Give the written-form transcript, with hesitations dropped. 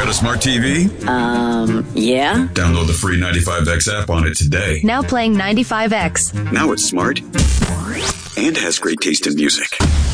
Got a smart TV? Yeah. Download the free 95X app on it today. Now playing 95X. Now it's smart and has great taste in music.